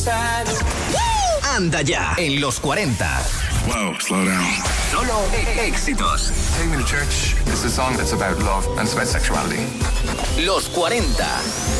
Anda ya, en los 40. Wow, slow down. Solo éxitos. Take Me to Church is a song that's about love and it's about sexuality. Los 40.